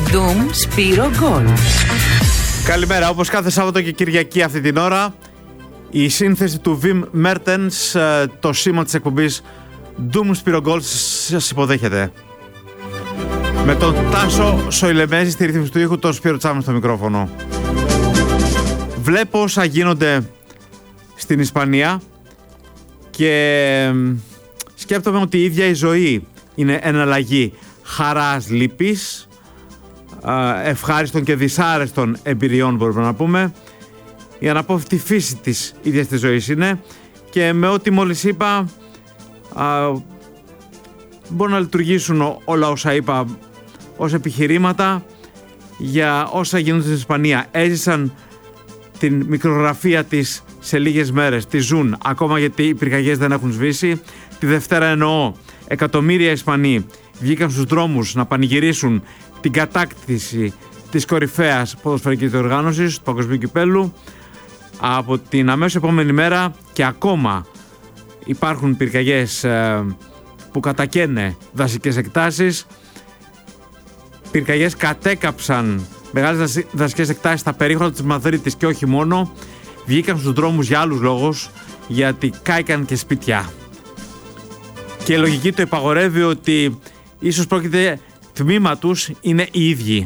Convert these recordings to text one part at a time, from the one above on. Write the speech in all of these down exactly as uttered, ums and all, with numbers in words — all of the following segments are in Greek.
Ντουμ Σπύρο Γκολ. Καλημέρα, όπως κάθε Σάββατο και Κυριακή αυτή την ώρα, η σύνθεση του Βιμ Μέρτενς, το σήμα της εκπομπής Ντουμ Σπύρο Γκολ, σας υποδέχεται. Με τον Τάσο Σοηλεμέζη στη ρύθμιση του ήχου, τον Σπύρο Τσάμι στο μικρόφωνο. Βλέπω όσα γίνονται στην Ισπανία και σκέπτομαι ότι η ίδια η ζωή είναι εναλλαγή χαράς, λύπης, ευχάριστων και δυσάρεστων εμπειριών, μπορούμε να πούμε. Η αναπόφευκτη φύση της ίδιας της ζωής είναι, και με ό,τι μόλις είπα μπορούν να λειτουργήσουν όλα όσα είπα ως επιχειρήματα για όσα γίνονται στην Ισπανία. Έζησαν την μικρογραφία της σε λίγες μέρες, τη ζουν ακόμα γιατί οι πυρκαγιές δεν έχουν σβήσει. Τη Δευτέρα εννοώ, εκατομμύρια Ισπανοί βγήκαν στους δρόμους να πανηγυρίσουν την κατάκτηση της κορυφαίας ποδοσφαιρικής διοργάνωσης του Παγκοσμίου Κυπέλλου. Από την αμέσως επόμενη μέρα και ακόμα υπάρχουν πυρκαγιές ε, που κατακαίνε δασικές εκτάσεις. Πυρκαγιές κατέκαψαν μεγάλες δασικές εκτάσεις στα περίχωρα της Μαδρίτης και όχι μόνο. Βγήκαν στους δρόμους για άλλους λόγους, γιατί κάηκαν και σπίτια. Και η λογική το υπαγορεύει ότι ίσως πρόκειται τμήμα τους είναι οι ίδιοι.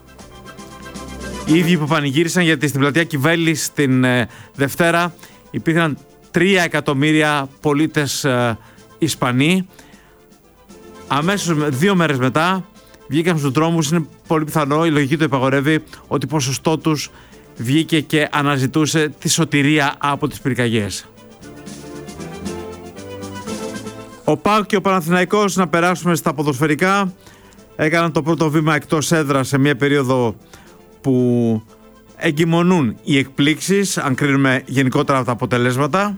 Οι ίδιοι που πανηγύρισαν, γιατί στην πλατεία Κιβέλης την ε, Δευτέρα υπήρχαν τρία εκατομμύρια πολίτες ε, Ισπανοί. Αμέσως δύο μέρες μετά βγήκαν στους δρόμους. Είναι πολύ πιθανό, η λογική το υπαγορεύει, ότι ποσοστό τους βγήκε και αναζητούσε τη σωτηρία από τις πυρκαγιές. Ο ΠΑΟΚ και ο Παναθηναϊκός, να περάσουμε στα ποδοσφαιρικά, έκαναν το πρώτο βήμα εκτός έδρας σε μια περίοδο που εγκυμονούν οι εκπλήξεις, αν κρίνουμε γενικότερα από τα αποτελέσματα.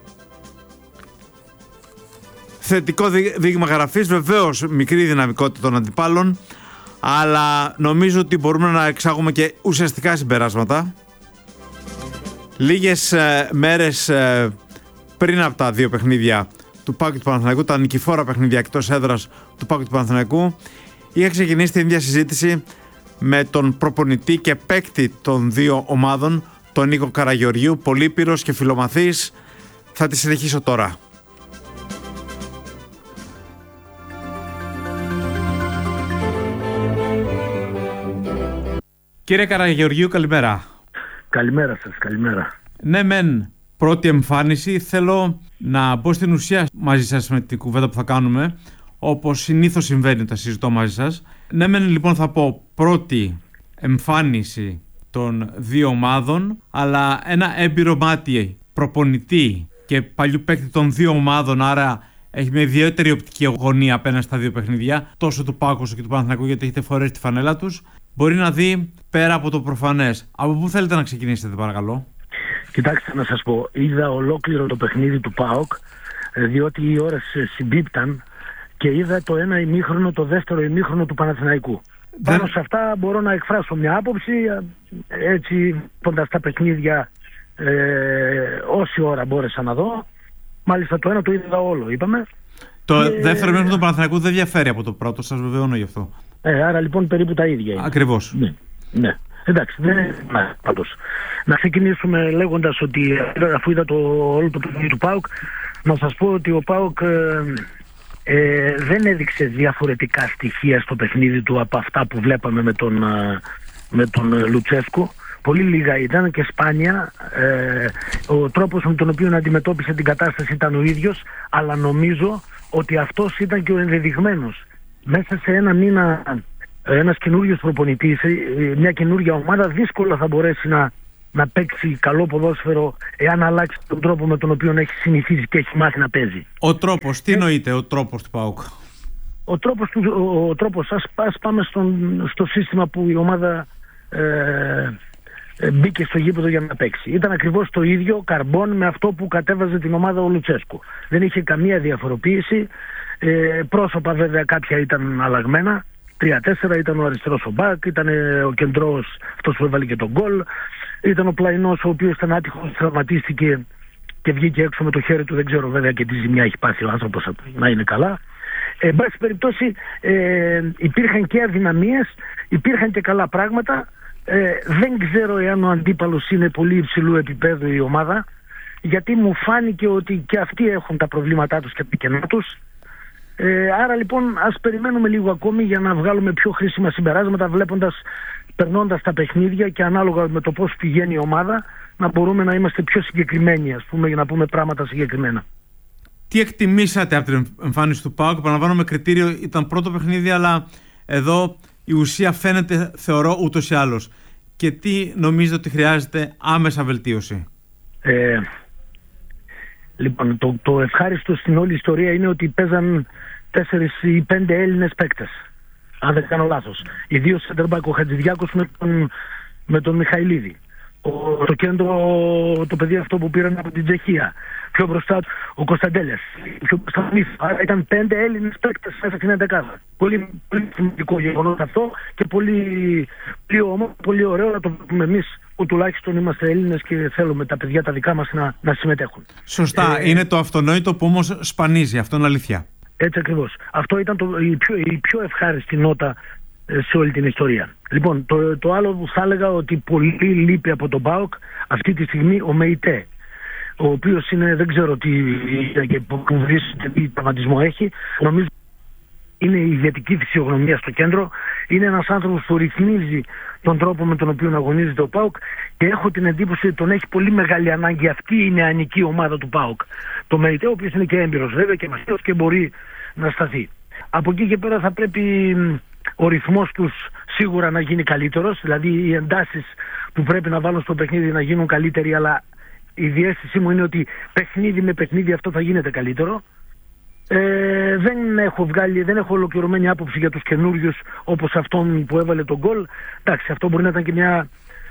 Θετικό δείγμα γραφής, βεβαίως μικρή δυναμικότητα των αντιπάλων, αλλά νομίζω ότι μπορούμε να εξάγουμε και ουσιαστικά συμπεράσματα. Λίγες ε, μέρες ε, πριν από τα δύο παιχνίδια του ΠΑΟΚ και του Παναθηναϊκού, τα νικηφόρα παιχνίδια εκτός έδρας του ΠΑΟΚ και του Παναθηναϊκού, είχα ξεκινήσει την ίδια συζήτηση με τον προπονητή και παίκτη των δύο ομάδων, τον Νίκο Καραγεωργίου, πολύπειρος και φιλομαθής. Θα τη συνεχίσω τώρα. Κύριε Καραγεωργίου, καλημέρα. Καλημέρα σας, καλημέρα. Ναι μεν, πρώτη εμφάνιση, θέλω να μπω στην ουσία μαζί σας με την κουβέντα που θα κάνουμε, όπως συνήθως συμβαίνει όταν συζητώ μαζί σας. Ναι μεν, λοιπόν, θα πω πρώτη εμφάνιση των δύο ομάδων, αλλά ένα έμπειρο μάτι προπονητή και παλιού παίκτη των δύο ομάδων, άρα έχει μια ιδιαίτερη οπτική γωνία απέναντι στα δύο παιχνίδια, τόσο του ΠΑΟΚ όσο και του Παναθηναϊκού, γιατί έχετε φορέσει τη φανέλα τους. Μπορεί να δει πέρα από το προφανές. Από πού θέλετε να ξεκινήσετε, παρακαλώ? Κοιτάξτε, να σας πω, είδα ολόκληρο το παιχνίδι του ΠΑΟΚ, διότι οι ώρες συμπίπταν, και είδα το ένα ημίχρονο, το δεύτερο ημίχρονο του Παναθηναϊκού. Δεν... Πάνω σε αυτά μπορώ να εκφράσω μια άποψη, έτσι ποντας τα παιχνίδια ε, όση ώρα μπόρεσα να δω. Μάλιστα το ένα το είδα όλο, είπαμε. Το και... δεύτερο ημίχρονο του Παναθηναϊκού δεν διαφέρει από το πρώτο, σας βεβαιώνω γι' αυτό. Ε, άρα λοιπόν περίπου τα ίδια είναι. Ακριβώς. Ναι, ναι. Εντάξει, δεν είναι πάντως. Να ξεκινήσουμε λέγοντας ότι, αφού είδα το, όλο το παιχνίδι του ΠΑΟΚ, να σας πω ότι ο ΠΑΟΚ ε, ε, δεν έδειξε διαφορετικά στοιχεία στο παιχνίδι του από αυτά που βλέπαμε με τον, με τον Λουτσέσκο. Πολύ λίγα ήταν και σπάνια. Ε, ο τρόπος με τον οποίο αντιμετώπισε την κατάσταση ήταν ο ίδιος, αλλά νομίζω ότι αυτός ήταν και ο ενδεδειγμένος. Μέσα σε ένα μήνα ένας καινούριος προπονητής, μια καινούργια ομάδα δύσκολα θα μπορέσει να, να παίξει καλό ποδόσφαιρο εάν αλλάξει τον τρόπο με τον οποίο έχει συνηθίσει και έχει μάθει να παίζει. Ο τρόπος, τι εννοείται ο τρόπος του ΠΑΟΚ? Ο τρόπος, του, ο, ο τρόπος ας, ας πάμε στον, στο σύστημα που η ομάδα ε, ε, μπήκε στο γήπεδο για να παίξει. Ήταν ακριβώς το ίδιο καρμπόν με αυτό που κατέβαζε την ομάδα ο Λουτσέσκο. Δεν είχε καμία διαφοροποίηση. Ε, πρόσωπα βέβαια κάποια ήταν αλλαγμένα. τρία τέσσερα ήταν ο αριστερός ο μπακ, ήταν ο κεντρός αυτός που έβαλε και τον γκολ, ήταν ο πλαϊνός ο οποίος ήταν άτυχος, τραυματίστηκε και βγήκε έξω με το χέρι του. Δεν ξέρω βέβαια και τι ζημιά έχει πάθει ο άνθρωπος, να είναι καλά. εν πάση περιπτώσει ε, υπήρχαν και αδυναμίες, υπήρχαν και καλά πράγματα. Ε, δεν ξέρω εάν ο αντίπαλος είναι πολύ υψηλού επίπεδου η ομάδα, γιατί μου φάνηκε ότι και αυτοί έχουν τα προβλήματά τους και τα κενά τους. Ε, άρα λοιπόν ας περιμένουμε λίγο ακόμη για να βγάλουμε πιο χρήσιμα συμπεράσματα, βλέποντας, περνώντας τα παιχνίδια και ανάλογα με το πώς πηγαίνει η ομάδα, να μπορούμε να είμαστε πιο συγκεκριμένοι, ας πούμε, για να πούμε πράγματα συγκεκριμένα. Τι εκτιμήσατε από την εμφάνιση του ΠΑΟΚ? Επαναλαμβάνω, κριτήριο ήταν πρώτο παιχνίδι, αλλά εδώ η ουσία φαίνεται, θεωρώ, ούτως ή άλλως. Και τι νομίζετε ότι χρειάζεται άμεσα βελτίωση? Ε, λοιπόν, το, το ευχάριστο στην όλη ιστορία είναι ότι παίζαν τέσσερις ή πέντε Έλληνες παίκτες, αν δεν κάνω λάθος. Ιδίως σεντερμπακ ο Χατζηδιάκος με τον, με τον Μιχαηλίδη. Ο, το κέντρο, το παιδί αυτό που πήραν από την Τσεχία. Πιο μπροστά ο Κωνσταντέλιας. Πιο μπροστά ο Μίθ. Άρα ήταν πέντε Έλληνες παίκτες μέσα στην εντεκάδα. Πολύ, πολύ σημαντικό γεγονός αυτό και πολύ, πολύ όμορφο, πολύ ωραίο να το πούμε εμείς που τουλάχιστον είμαστε Έλληνες και θέλουμε τα παιδιά τα δικά μας να, να συμμετέχουν. Σωστά. Ε, είναι το αυτονόητο που όμως σπανίζει. Αυτό είναι αλήθεια. Έτσι ακριβώς. Αυτό ήταν το, η, πιο, η πιο ευχάριστη νότα σε όλη την ιστορία. Λοιπόν, το, το άλλο που θα έλεγα ότι πολύ λείπει από τον ΠΑΟΚ αυτή τη στιγμή ο Μεϊτέ, ο οποίος είναι, δεν ξέρω τι και που βρίσκεται, τι πραγματισμό έχει. Νομίζω είναι η ηγετική φυσιογνωμία στο κέντρο. Είναι ένας άνθρωπος που ρυθμίζει τον τρόπο με τον οποίο αγωνίζεται ο ΠΑΟΚ και έχω την εντύπωση ότι τον έχει πολύ μεγάλη ανάγκη αυτή η νεανική ομάδα του ΠΑΟΚ. Το Μεϊτέ, ο οποίος είναι και έμπειρος βέβαια και μαστός και μπορεί να σταθεί. Από εκεί και πέρα θα πρέπει ο ρυθμός τους σίγουρα να γίνει καλύτερος, δηλαδή οι εντάσεις που πρέπει να βάλουν στο παιχνίδι να γίνουν καλύτεροι, αλλά η διαίσθησή μου είναι ότι παιχνίδι με παιχνίδι αυτό θα γίνεται καλύτερο. Ε, δεν έχω βγάλει, δεν έχω ολοκληρωμένη άποψη για τους καινούριους όπως αυτόν που έβαλε τον γκολ. Εντάξει, αυτό μπορεί να ήταν και μια,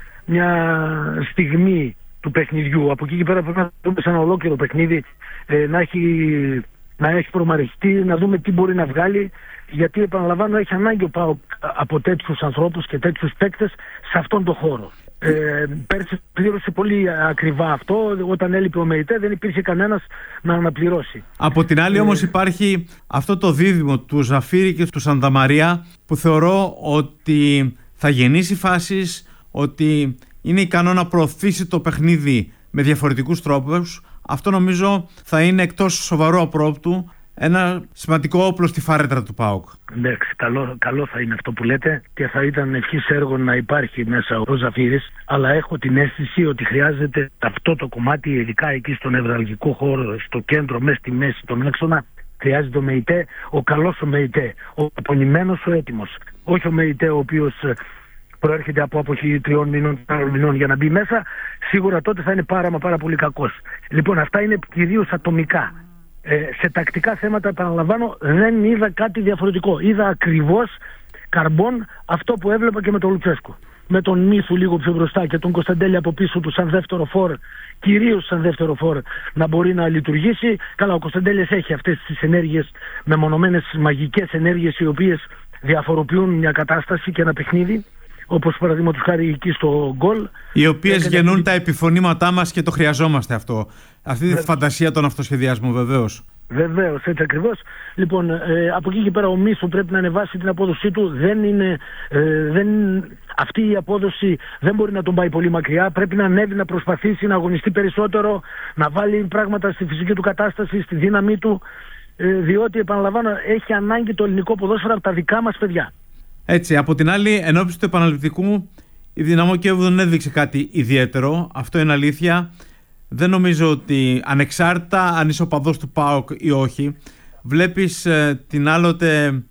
μια στιγμή του παιχνιδιού. Από εκεί και πέρα πρέπει να δούμε σε ένα ολόκληρο παιχνίδι, ε, να έχει, να έχει προμαριστεί, να δούμε τι μπορεί να βγάλει. Γιατί επαναλαμβάνω, έχει ανάγκη ο ΠΑΟΚ από τέτοιους ανθρώπους και τέτοιους παίκτες σε αυτόν τον χώρο. Ε, πέρσι πλήρωσε πολύ ακριβά αυτό. Όταν έλειπε ο Μεϊτέ δεν υπήρχε κανένας να αναπληρώσει. Από την άλλη όμως υπάρχει αυτό το δίδυμο του Ζαφίρη και του Σανταμαρία που θεωρώ ότι θα γεννήσει φάσεις, ότι είναι ικανό να προωθήσει το παιχνίδι με διαφορετικούς τρόπους. Αυτό νομίζω θα είναι εκτός σοβαρού απρόπτου ένα σημαντικό όπλο στη φάρετρα του ΠΑΟΚ. Εντάξει, καλό, καλό θα είναι αυτό που λέτε και θα ήταν ευχής έργο να υπάρχει μέσα ο Ζαφίρης, αλλά έχω την αίσθηση ότι χρειάζεται αυτό το κομμάτι, ειδικά εκεί στο νευραλγικό χώρο, στο κέντρο, μέσα στη μέση, τον άξονα, χρειάζεται ο Μεϊτέ, ο καλός ο Μεϊτέ, ο απονημένος, ο έτοιμος. Όχι ο Μεϊτέ ο οποίος προέρχεται από αποχή τριών μηνών, τεσσάρων μηνών για να μπει μέσα, σίγουρα τότε θα είναι πάρα μα πάρα πολύ κακός. Λοιπόν, αυτά είναι κυρίως ατομικά. Ε, σε τακτικά θέματα, επαναλαμβάνω, δεν είδα κάτι διαφορετικό. Είδα ακριβώς καρμπών αυτό που έβλεπα και με τον Λουτσέσκο. Με τον Μίθου λίγο πιο μπροστά και τον Κωνσταντέλη από πίσω του σαν δεύτερο φόρ, κυρίως σαν δεύτερο φόρ, να μπορεί να λειτουργήσει. Καλά, ο Κωνσταντέλης έχει αυτές τις ενέργειες, μεμονωμένες μαγικές ενέργειες, οι οποίες διαφοροποιούν μια κατάσταση και ένα παιχνίδι. Όπως παραδείγματος χάρη εκεί στο γκολ. Οι οποίες γεννούν την... τα επιφωνήματά μας και το χρειαζόμαστε αυτό. Αυτή τη Βε... φαντασία των αυτοσχεδιασμών, βεβαίως. Βεβαίως, έτσι ακριβώς. Λοιπόν, ε, από εκεί και πέρα ο Μίθου πρέπει να ανεβάσει την απόδοσή του. Δεν είναι, ε, δεν... Αυτή η απόδοση δεν μπορεί να τον πάει πολύ μακριά. Πρέπει να ανέβει, να προσπαθήσει να αγωνιστεί περισσότερο, να βάλει πράγματα στη φυσική του κατάσταση, στη δύναμή του. Ε, διότι, επαναλαμβάνω, έχει ανάγκη το ελληνικό ποδόσφαιρο από τα δικά μας παιδιά. Έτσι, από την άλλη, ενώπιση του επαναληπτικού, η Δυναμό Κιέβου δεν έδειξε κάτι ιδιαίτερο. Αυτό είναι αλήθεια. Δεν νομίζω ότι ανεξάρτητα αν είσαι οπαδός του ΠΑΟΚ ή όχι, βλέπεις ε, την άλλοτε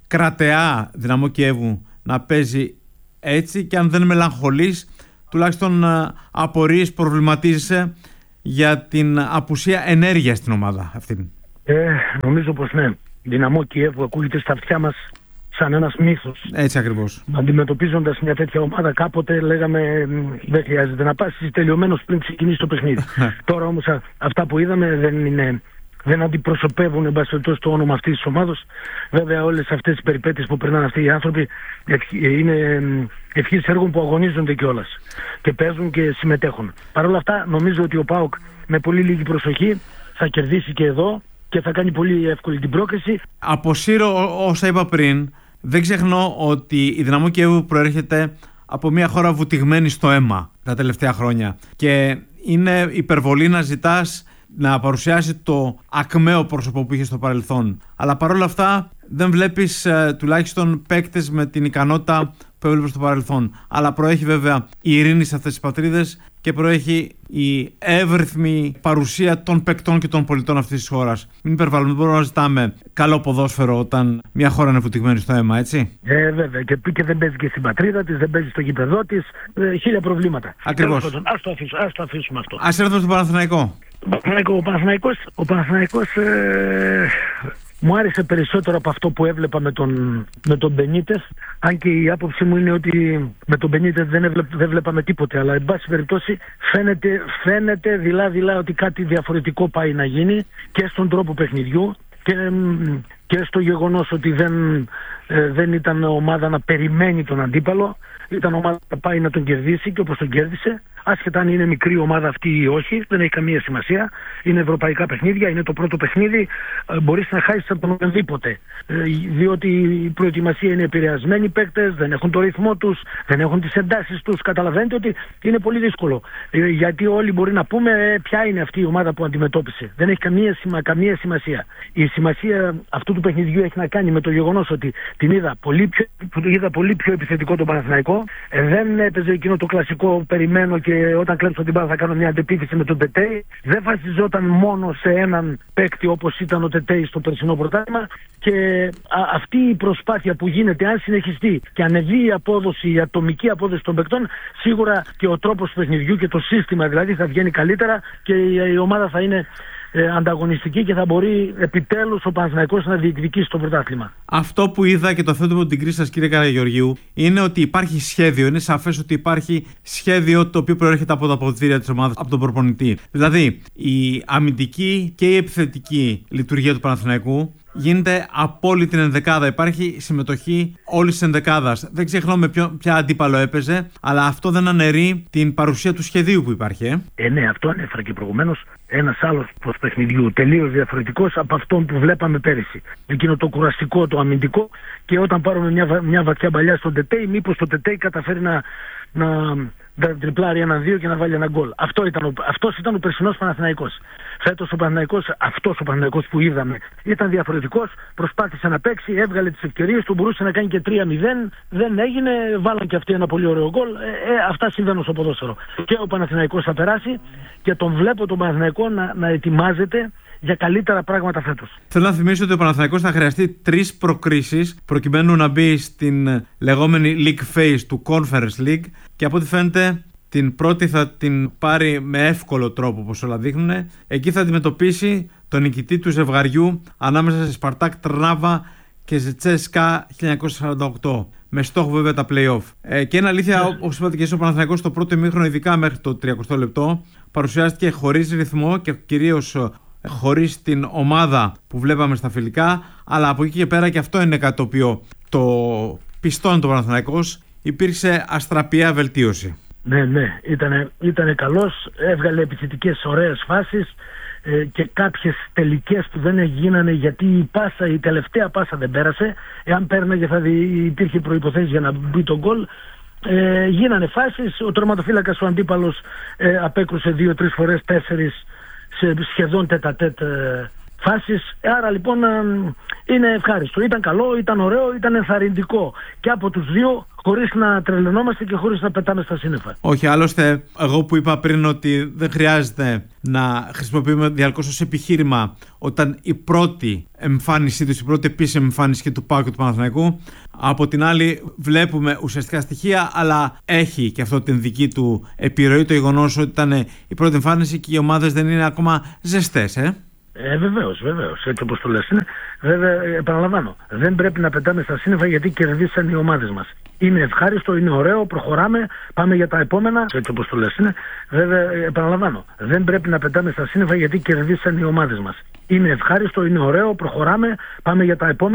κρατεά Δυναμό Κιέβου να παίζει έτσι και αν δεν μελαγχολείς, τουλάχιστον ε, απορείς, προβληματίζεσαι για την απουσία ενέργειας στην ομάδα αυτή. Ε, νομίζω πως ναι. Δυναμό Κιέβου ακούγεται στα αυτιά μας σαν ένας μύθος. Έτσι ακριβώς. Αντιμετωπίζοντας μια τέτοια ομάδα, κάποτε λέγαμε δεν χρειάζεται να πας τελειωμένος πριν ξεκινήσει το παιχνίδι. Τώρα όμως α, αυτά που είδαμε δεν, είναι, δεν αντιπροσωπεύουν εν πάση περιπτώσει το όνομα αυτής της ομάδας. Βέβαια όλες αυτές τις περιπέτειες που περνάνε αυτοί οι άνθρωποι είναι ευχής έργων που αγωνίζονται κιόλας και παίζουν και συμμετέχουν. Παρ' όλα αυτά νομίζω ότι ο ΠΑΟΚ με πολύ λίγη προσοχή θα κερδίσει και εδώ και θα κάνει πολύ εύκολη την πρόκριση. Αποσύρω όσα είπα πριν. Δεν ξεχνώ ότι η Δυναμό Κιέβου προέρχεται από μια χώρα βουτυγμένη στο αίμα τα τελευταία χρόνια. Και είναι υπερβολή να ζητάς να παρουσιάσει το ακμαίο πρόσωπο που είχε στο παρελθόν. Αλλά παρόλα αυτά δεν βλέπεις ε, τουλάχιστον παίκτες με την ικανότητα που έβλεπε στο παρελθόν. Αλλά προέχει βέβαια η ειρήνη σε αυτές τις πατρίδες και προέχει η εύρυθμη παρουσία των παικτών και των πολιτών αυτής της χώρας. Μην υπερβάλλουμε, δεν μπορούμε να ζητάμε καλό ποδόσφαιρο όταν μια χώρα είναι βουτυγμένη στο αίμα, έτσι. Ε, βέβαια. Και, και δεν παίζει και στην πατρίδα της, δεν παίζει στο γήπεδό της. Ε, χίλια προβλήματα. Ακριβώς. Ας το, αφήσουμε, ας το αφήσουμε αυτό. Ας έρθουμε στον Παναθηναϊκό. Ο Παναθηναϊκός, ο Παναθηναϊκός ε, μου άρεσε περισσότερο από αυτό που έβλεπα με τον, με τον Μπενίτες. Αν και η άποψη μου είναι ότι με τον Μπενίτες δεν, έβλεπ, δεν βλέπαμε τίποτε. Αλλά εν πάση περιπτώσει φαίνεται, φαίνεται δειλά-δειλά ότι κάτι διαφορετικό πάει να γίνει και στον τρόπο παιχνιδιού και, και στο γεγονός ότι δεν, ε, δεν ήταν ομάδα να περιμένει τον αντίπαλο. Ήταν ομάδα να πάει να τον κερδίσει και όπως τον κέρδισε, άσχετα αν είναι μικρή ομάδα αυτή ή όχι, δεν έχει καμία σημασία. Είναι ευρωπαϊκά παιχνίδια, είναι το πρώτο παιχνίδι. Ε, μπορείς να χάσεις από τον οποιονδήποτε. Ε, διότι η προετοιμασία είναι επηρεασμένοι παίκτες, δεν έχουν το ρυθμό τους, δεν έχουν τις εντάσεις τους. Καταλαβαίνετε ότι είναι πολύ δύσκολο. Ε, γιατί όλοι μπορεί να πούμε ε, ποια είναι αυτή η ομάδα που αντιμετώπισε. Δεν έχει καμία, σημα, καμία σημασία. Η σημασία αυτού του παιχνιδιού έχει να κάνει με το γεγονός ότι την είδα πολύ πιο, είδα πολύ πιο επιθετικό τον Παναθηναϊκό. Ε, δεν έπαιζε εκείνο το κλασικό περιμένω και όταν κλέψω την μπάλα θα κάνω μια αντεπίθεση με τον Τετέι. Δεν βασιζόταν μόνο σε έναν παίκτη όπως ήταν ο Τετέι στο περσινό πρωτάθλημα. Και α, αυτή η προσπάθεια που γίνεται, αν συνεχιστεί και ανεβεί η απόδοση, η ατομική απόδοση των παικτών, σίγουρα και ο τρόπος του παιχνιδιού και το σύστημα δηλαδή θα βγαίνει καλύτερα και η, η ομάδα θα είναι ε, ανταγωνιστική και θα μπορεί επιτέλους ο Παναθηναϊκός να διεκδικήσει το πρωτάθλημα. Αυτό που είδα και το θέτω με την κρίση σας, κύριε Καραγεωργίου, είναι ότι υπάρχει σχέδιο. Είναι σαφές ότι υπάρχει σχέδιο το οποίο προέρχεται από τα αποδυτήρια της ομάδας, από τον προπονητή. Δηλαδή, η αμυντική και η επιθετική λειτουργία του Παναθηναϊκού γίνεται από όλη την ενδεκάδα. Υπάρχει συμμετοχή όλης της ενδεκάδας. Δεν ξεχνάμε ποια αντίπαλο έπαιζε, αλλά αυτό δεν αναιρεί την παρουσία του σχεδίου που υπάρχει. Ε, ε ναι, αυτό ανέφερα και προηγουμένως. Ένας άλλος προς παιχνιδιού, τελείως διαφορετικός από αυτόν που βλέπαμε πέρυσι. Εκείνο το κουραστικό, το αμυντικό, και όταν πάρουμε μια, μια βαθιά μπαλιά στον Τετέι, μήπως το Τετέι καταφέρει να, να, να τριπλάρει έναν-δύο και να βάλει ένα γκολ. Αυτό ήταν ο, αυτός ήταν ο περσινός Παναθηναϊκός. Φέτος ο Παναθηναϊκός, αυτός ο Παναθηναϊκός που είδαμε, ήταν διαφορετικός, προσπάθησε να παίξει, έβγαλε τις ευκαιρίες του, μπορούσε να κάνει και τρία μηδέν, δεν έγινε, βάλαν και αυτοί ένα πολύ ωραίο γκολ. Ε, ε, αυτά συμβαίνουν στο ποδόσφαιρο. Και ο Παναθηναϊκός θα περάσει και τον βλέπω τον Παναθηναϊκό να, να ετοιμάζεται για καλύτερα πράγματα φέτος. Θέλω να θυμίσω ότι ο Παναθηναϊκός θα χρειαστεί τρεις προκρίσεις προκειμένου να μπει στην λεγόμενη League Phase του Conference League και από ό,τι φαίνεται την πρώτη θα την πάρει με εύκολο τρόπο, όπως όλα δείχνουν. Εκεί θα αντιμετωπίσει τον νικητή του ζευγαριού ανάμεσα σε Σπαρτάκ Τρνάβα και Ζετσέσκα χίλια εννιακόσια σαράντα οκτώ. Με στόχο βέβαια τα play-off. Ε, και είναι αλήθεια, όπως είπατε και εσείς, ο Παναθηναϊκός στο πρώτο ημίχρονο, ειδικά μέχρι το τριακοστό λεπτό, παρουσιάστηκε χωρίς ρυθμό και κυρίως χωρίς την ομάδα που βλέπαμε στα φιλικά. Αλλά από εκεί και πέρα, και αυτό είναι κάτι το οποίο το πιστώνει το Παναθηναϊκός, υπήρξε αστραπιά βελτίωση. Ναι, ναι, ήτανε, ήτανε καλός, έβγαλε επιθετικές ωραίες φάσεις ε, και κάποιες τελικές που δεν γίνανε γιατί η πάσα, η τελευταία πάσα δεν πέρασε. Εάν πέρναγε θα δει, υπήρχε προϋποθέσεις για να μπει το γκολ. Ε, γίνανε φάσεις, ο τερματοφύλακας ο αντίπαλος ε, απέκρουσε δύο-τρεις φορές, τέσσερις σε σχεδόν τέτα-τέτ ε, φάσεις. Άρα λοιπόν ε, είναι ευχάριστο. Ήταν καλό, ήταν ωραίο, ήταν ενθαρρυντικό και από τους δύο, χωρίς να τρελαινόμαστε και χωρίς να πετάμε στα σύννεφα. Όχι, άλλωστε, εγώ που είπα πριν ότι δεν χρειάζεται να χρησιμοποιούμε διαρκώς ως επιχείρημα όταν η πρώτη εμφάνισή τους, η πρώτη επίσημη εμφάνιση και του ΠΑΟΚ και του Παναθηναϊκού, από την άλλη βλέπουμε ουσιαστικά στοιχεία, αλλά έχει και αυτό την δική του επιρροή το γεγονός ότι ήταν η πρώτη εμφάνιση και οι ομάδες δεν είναι ακόμα ζεστές, ε. Ε, βεβαίως, βεβαίως. Έτσι όπως το λες είναι. Βέβαια, επαναλαμβάνω, δεν πρέπει να πετάμε στα σύννεφα γιατί κερδίσαν οι ομάδες μας. Είναι ευχάριστο, είναι ωραίο, προχωράμε, πάμε για τα επόμενα. Έτσι όπως το λες είναι. Βέβαια, επαναλαμβάνω, δεν πρέπει να πετάμε στα σύννεφα γιατί κερδίσαν οι ομάδες μας. Είναι ευχάριστο, είναι ωραίο, προχωράμε, πάμε για τα επόμενα.